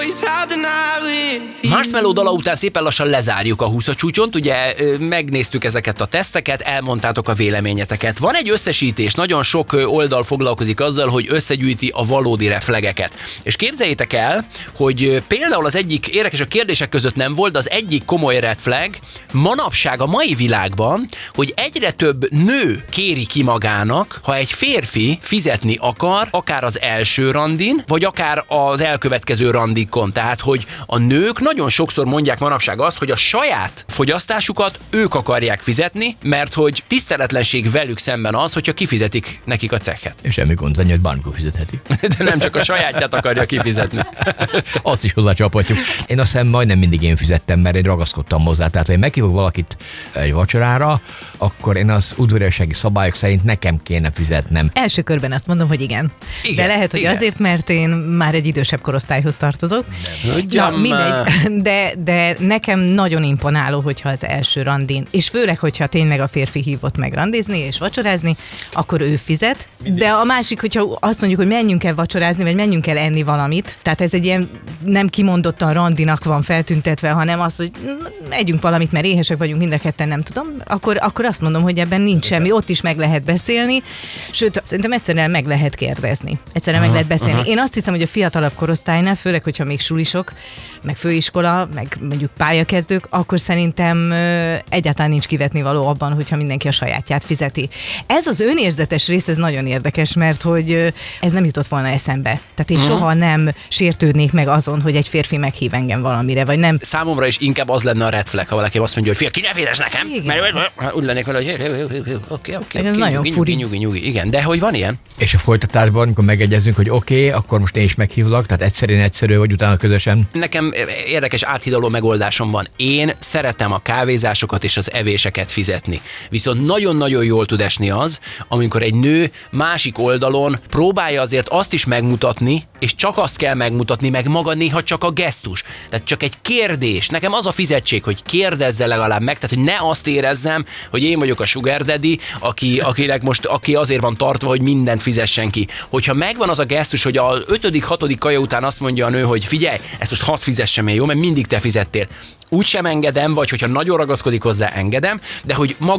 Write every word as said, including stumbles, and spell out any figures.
Marshmello dala után szépen lassan lezárjuk a húsz csúcson, ugye megnéztük ezeket a teszteket, elmondtátok a véleményeteket. Van egy összesítés, nagyon sok oldal foglalkozik azzal, hogy összegyűjti a valódi reflegeket. És képzeljétek el, hogy például az egyik érdekes, a kérdések között nem volt, de az egyik komoly red flag manapság a mai világban, hogy egyre több nő kéri ki magának, ha egy férfi fizetni akar, akár az első randin, vagy akár az elkövetkező randikon. Tehát, hogy a nők nagyon sokszor mondják manapság azt, hogy a saját fogyasztásukat ők akarják fizetni, mert hogy tiszteletlenség velük szemben az, hogyha kifizetik nekik a cekket. És semmi gond, hogy bármikor fizetheti. De nem csak a sajátját akarja kifizetni. Azt is hozzácsaphatjuk. Én azt hiszem majdnem mindig én fizettem, mert én ragaszkodtam hozzá. Tehát, ha én meghívok valakit egy vacsorára, akkor én az udvariassági szabályok szerint nekem kéne fizetnem. Első körben azt mondom, hogy igen. igen De lehet, hogy igen. azért, mert én már egy idősebb korosztályhoz tartozok. Na, mindegy. De, de nekem nagyon imponáló, hogyha az első randin, és főleg, hogyha tényleg a férfi hívott meg randizni és vacsorázni, akkor ő fizet. De a másik, hogyha azt mondjuk, hogy menjünk el vacsorázni, vagy menjünk el enni valamit, tehát ez egy ilyen nem kimondottan randinak van feltüntetve, hanem az, hogy megyünk valamit, mert éhesek vagyunk mind a ketten, nem tudom, akkor, akkor azt mondom, hogy ebben nincs semmi, ott is meg lehet beszélni, sőt, szerintem egyszerűen meg lehet kérdezni. Egyszerűen aha, meg lehet beszélni. Aha. Én azt hiszem, hogy a fiatalabb korosztálynál, főleg, hogyha még sulisok, meg főiskola, meg mondjuk pályakezdők, akkor szerintem ö, egyáltalán nincs kivetnivaló abban, hogyha mindenki a sajátját fizeti. Ez az önérzetes rész, ez nagyon érdekes, mert hogy ö, ez nem jutott volna eszembe. Tehát én uh-huh. soha nem sértődnék meg azon, hogy egy férfi meghív engem valamire, vagy nem. Számomra is inkább az lenne a red flag, ha valaki azt mondja, hogy fél, ki ne fizes nekem, mert úgy lennék vele, hogy oké, oké, nagyon furi. Nyugi, nyugi, igen, de hogy van ilyen? És a folytatásban, amikor megegyezünk, hogy oké, okay, akkor most én is meghívlak, tehát egyszerűen egyszerű, vagy utána közösen. Nekem érdekes áthidaló megoldásom van. Én szeretem a kávézásokat és az evéseket fizetni. Viszont nagyon-nagyon jól tud esni az, amikor egy nő másik oldalon próbálja azért azt is megmutatni, és csak azt kell megmutatni, meg maga néha csak a gesztus. Tehát csak egy kérdés. Nekem az a fizetség, hogy kérdezze legalább meg, tehát hogy ne azt érezzem, hogy én vagyok a sugar daddy, aki, akinek most, aki azért van tartva, hogy mindent fizessen ki. Hogyha megvan az a gesztus, hogy az ötödik, hatodik kaja után azt mondja a nő, hogy figyelj, ezt most hadd fizessem én, jó, mert mindig te fizettél. Úgy sem engedem, vagy hogyha nagyon ragaszkodik hozzá, engedem, de hogy maga